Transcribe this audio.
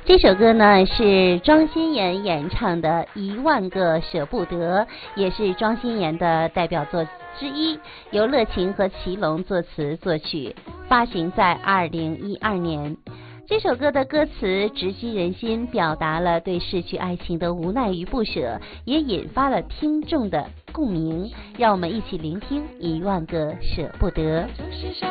这首歌呢是庄心妍演唱的《一万个舍不得》，也是庄心妍的代表作之一，由乐琴和祁隆作词作曲，发行在2012年。这首歌的歌词直击人心，表达了对逝去爱情的无奈与不舍，也引发了听众的共鸣。让我们一起聆听《一万个舍不得》。